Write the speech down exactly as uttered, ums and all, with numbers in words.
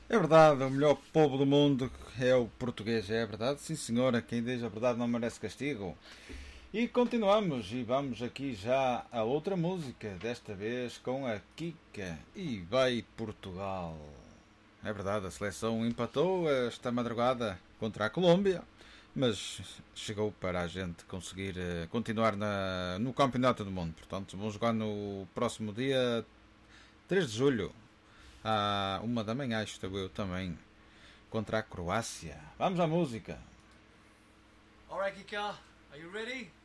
É verdade, o melhor povo do mundo é o português, é verdade? Sim, senhora, quem diz a verdade não merece castigo. E continuamos e vamos aqui já a outra música, desta vez com a Kika e vai Portugal. É verdade, a seleção empatou esta madrugada contra a Colômbia, mas chegou para a gente conseguir continuar na, no Campeonato do Mundo. Portanto, vamos jogar no próximo dia três de julho, à uma da manhã, estou eu também, contra a Croácia. Vamos à música. Alright, Kika, are you ready?